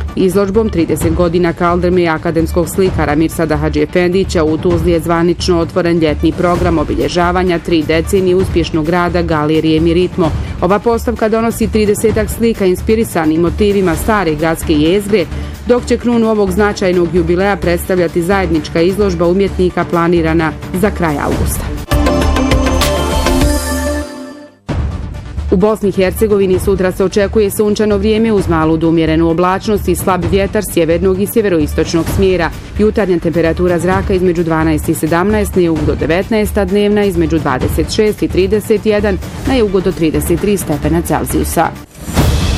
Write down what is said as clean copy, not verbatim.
Izložbom 30 godina kaldrme i akademskog slikara Mirsada Hadžiefendića u Tuzli je zvanično otvoren ljetni program obilježavanja 3 decenije uspješnog rada Galerije Miritmo. Ova postavka donosi 30 slika inspirisanim motivima stare gradske jezgre, dok će krunu ovog značajnog jubileja predstavljati zajednička izložba umjetnika planirana za kraj avgusta. U Bosni i Hercegovini sutra se očekuje sunčano vrijeme uz malu do umjerenu oblačnost i slab vjetar sjevernog i sjeveroistočnog smjera. Jutarnja temperatura zraka između 12 i 17, na jugu do 19, a dnevna između 26 i 31, na jugu do 33 stepena Celzijusa.